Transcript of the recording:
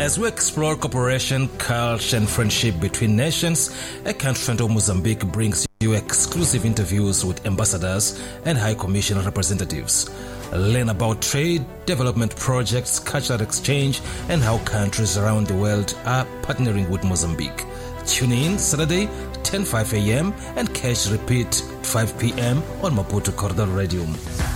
As we explore cooperation, culture and friendship between nations, a country friend of Mozambique brings you exclusive interviews with ambassadors and High Commission representatives. Learn about trade, development projects, cultural exchange, and how countries around the world are partnering with Mozambique. Tune in Saturday, 10:05 a.m. and catch repeat 5 p.m. on Maputo Corridor Radio.